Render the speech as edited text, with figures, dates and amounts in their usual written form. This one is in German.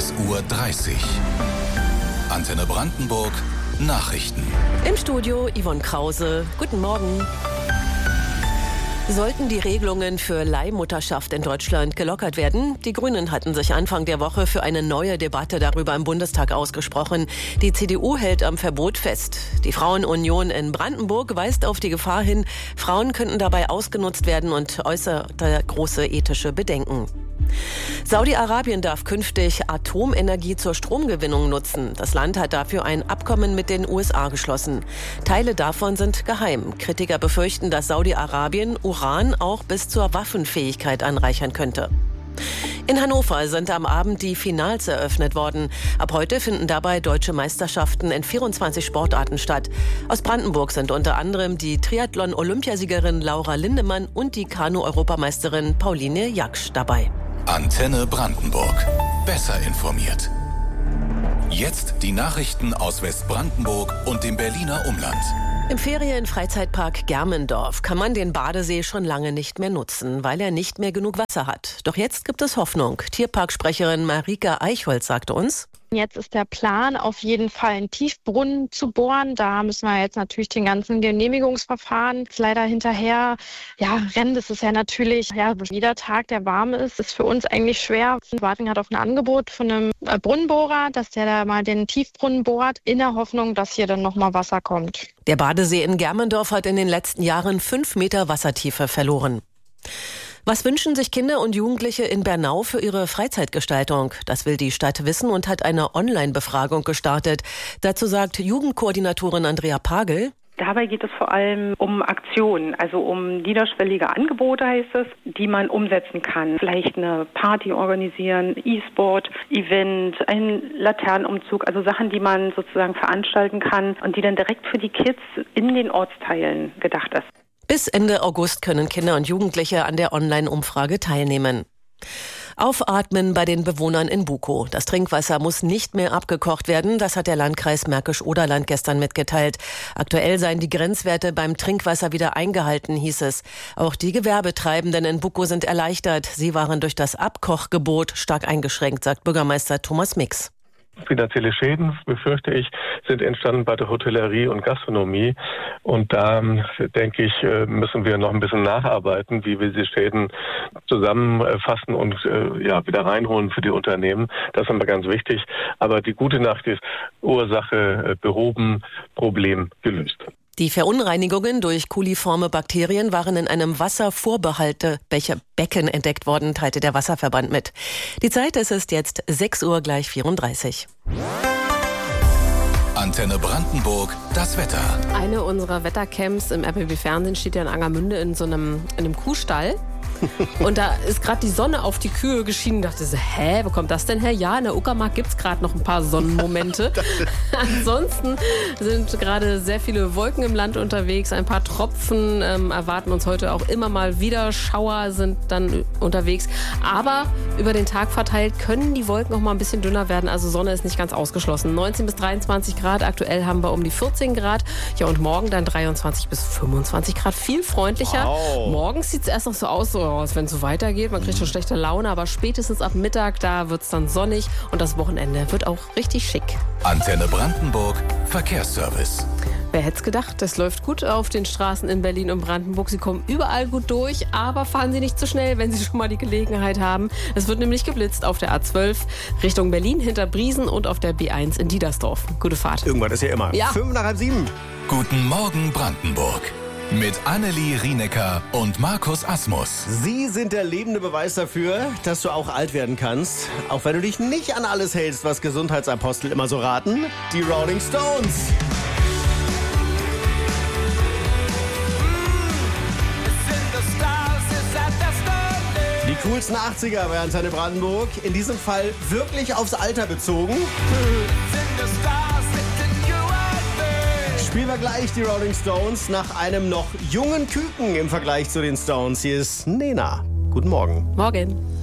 6:30 Uhr. Antenne Brandenburg, Nachrichten. Im Studio Yvonne Krause. Guten Morgen. Sollten die Regelungen für Leihmutterschaft in Deutschland gelockert werden? Die Grünen hatten sich Anfang der Woche für eine neue Debatte darüber im Bundestag ausgesprochen. Die CDU hält am Verbot fest. Die Frauenunion in Brandenburg weist auf die Gefahr hin, Frauen könnten dabei ausgenutzt werden und äußerte große ethische Bedenken. Saudi-Arabien darf künftig Atomenergie zur Stromgewinnung nutzen. Das Land hat dafür ein Abkommen mit den USA geschlossen. Teile davon sind geheim. Kritiker befürchten, dass Saudi-Arabien Uran auch bis zur Waffenfähigkeit anreichern könnte. In Hannover sind am Abend die Finals eröffnet worden. Ab heute finden dabei deutsche Meisterschaften in 24 Sportarten statt. Aus Brandenburg sind unter anderem die Triathlon-Olympiasiegerin Laura Lindemann und die Kanu-Europameisterin Pauline Jaksch dabei. Antenne Brandenburg. Besser informiert. Jetzt die Nachrichten aus Westbrandenburg und dem Berliner Umland. Im Ferien-Freizeitpark Germendorf kann man den Badesee schon lange nicht mehr nutzen, weil er nicht mehr genug Wasser hat. Doch jetzt gibt es Hoffnung. Tierparksprecherin Marika Eichholz sagte uns: Jetzt ist der Plan, auf jeden Fall einen Tiefbrunnen zu bohren. Da müssen wir jetzt natürlich den ganzen Genehmigungsverfahren leider hinterher rennen. Das ist ja natürlich, jeder Tag, der warm ist für uns eigentlich schwer. Wir warten gerade auf ein Angebot von einem Brunnenbohrer, dass der da mal den Tiefbrunnen bohrt, in der Hoffnung, dass hier dann nochmal Wasser kommt. Der Badesee in Germendorf hat in den letzten Jahren 5 Meter Wassertiefe verloren. Was wünschen sich Kinder und Jugendliche in Bernau für ihre Freizeitgestaltung? Das will die Stadt wissen und hat eine Online-Befragung gestartet. Dazu sagt Jugendkoordinatorin Andrea Pagel: Dabei geht es vor allem um Aktionen, also um niederschwellige Angebote, heißt es, die man umsetzen kann. Vielleicht eine Party organisieren, E-Sport, Event, einen Laternenumzug, also Sachen, die man sozusagen veranstalten kann und die dann direkt für die Kids in den Ortsteilen gedacht ist. Bis Ende August können Kinder und Jugendliche an der Online-Umfrage teilnehmen. Aufatmen bei den Bewohnern in Bukow. Das Trinkwasser muss nicht mehr abgekocht werden. Das hat der Landkreis Märkisch-Oderland gestern mitgeteilt. Aktuell seien die Grenzwerte beim Trinkwasser wieder eingehalten, hieß es. Auch die Gewerbetreibenden in Bukow sind erleichtert. Sie waren durch das Abkochgebot stark eingeschränkt, sagt Bürgermeister Thomas Mix. Finanzielle Schäden, befürchte ich, sind entstanden bei der Hotellerie und Gastronomie. Und da, denke ich, müssen wir noch ein bisschen nacharbeiten, wie wir diese Schäden zusammenfassen und wieder reinholen für die Unternehmen. Das ist aber ganz wichtig. Aber die gute Nachricht ist, Ursache behoben, Problem gelöst. Die Verunreinigungen durch kuliforme Bakterien waren in einem Wasservorbehaltebecken entdeckt worden, teilte der Wasserverband mit. Die Zeit, es ist jetzt 6:34 Uhr. Antenne Brandenburg, das Wetter. Eine unserer Wettercamps im RBB Fernsehen steht ja in Angermünde in einem Kuhstall. Und da ist gerade die Sonne auf die Kühe geschienen. Ich dachte so, wo kommt das denn her? Ja, in der Uckermark gibt es gerade noch ein paar Sonnenmomente. Ansonsten sind gerade sehr viele Wolken im Land unterwegs. Ein paar Tropfen erwarten uns heute auch immer mal wieder. Schauer sind dann unterwegs. Aber über den Tag verteilt können die Wolken auch mal ein bisschen dünner werden. Also Sonne ist nicht ganz ausgeschlossen. 19 bis 23 Grad. Aktuell haben wir um die 14 Grad. Ja, und morgen dann 23 bis 25 Grad. Viel freundlicher. Wow. Morgens sieht es erst noch so aus, wenn es so weitergeht. Man kriegt schon schlechte Laune, aber spätestens ab Mittag, da wird es dann sonnig und das Wochenende wird auch richtig schick. Antenne Brandenburg, Verkehrsservice. Wer hätte es gedacht, das läuft gut auf den Straßen in Berlin und Brandenburg. Sie kommen überall gut durch, aber fahren Sie nicht zu schnell, wenn Sie schon mal die Gelegenheit haben. Es wird nämlich geblitzt auf der A12 Richtung Berlin hinter Briesen und auf der B1 in Diedersdorf. Gute Fahrt. Irgendwann ist ja immer. Ja. 6:55. Guten Morgen Brandenburg. Mit Annelie Rienecker und Markus Asmus. Sie sind der lebende Beweis dafür, dass du auch alt werden kannst. Auch wenn du dich nicht an alles hältst, was Gesundheitsapostel immer so raten. Die Rolling Stones. Die coolsten 80er bei Antenne Brandenburg. In diesem Fall wirklich aufs Alter bezogen. Spielen wir gleich die Rolling Stones nach einem noch jungen Küken im Vergleich zu den Stones. Hier ist Nena. Guten Morgen. Morgen.